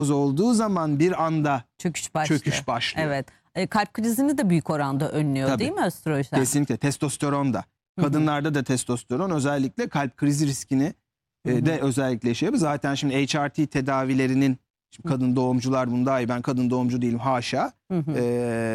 olduğu zaman bir anda Çöküş başlıyor. çöküş başlıyor. Evet. Kalp krizini de büyük oranda önlüyor Tabii. değil mi östrojen? Kesinlikle. Testosteron da. Kadınlarda da testosteron özellikle kalp krizi riskini de özellikle yaşıyor. Zaten şimdi HRT tedavilerinin, şimdi kadın doğumcular bunu daha iyi, ben kadın doğumcu değilim haşa.